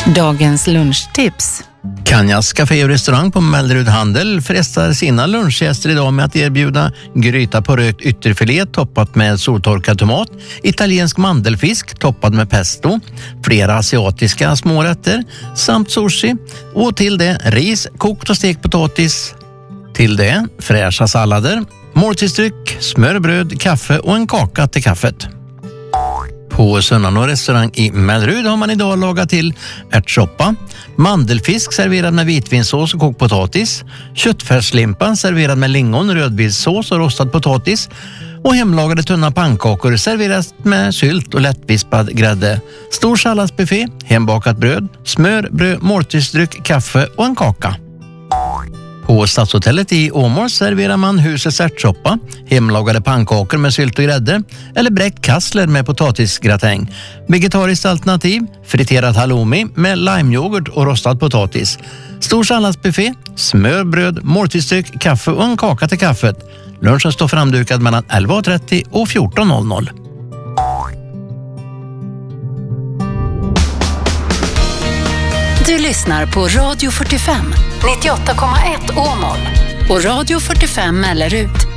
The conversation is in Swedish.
Dagens lunchtips. Kanjas Café och restaurang på Mellerud Handel frestar sina lunchgäster idag med att erbjuda gryta på rökt ytterfilé toppat med soltorkad tomat, italiensk mandelfisk toppad med pesto, flera asiatiska smårätter samt sushi och till det ris, kokt och stekt potatis. Till det fräscha sallader, måltidsdryck, smörbröd, kaffe och en kaka till kaffet. På Sunnanå restaurang i Mellerud har man idag lagat till ärtsoppa, mandelfisk serverad med vitvinsås och kokt potatis, köttfärslimpan serverad med lingon, rödvinssås och rostad potatis och hemlagade tunna pannkakor serveras med sylt och lättvispad grädde. Stor salladsbuffé, hembakat bröd, smör, bröd, måltidsdryck, kaffe och en kaka. På Stadshotellet i Åmål serverar man husets ärtsoppa, hemlagade pannkakor med sylt och grädde eller bräckt kassler med potatisgratäng. Vegetariskt alternativ, friterad halloumi med limeyoghurt och rostad potatis. Stor salladsbuffé, smör, bröd, måltidsdryck, kaffe och en kaka till kaffet. Lunchen står framdukad mellan 11.30 och 14.00. Du lyssnar på Radio 45, 98,1 Åmål och Radio 45 Mellerud.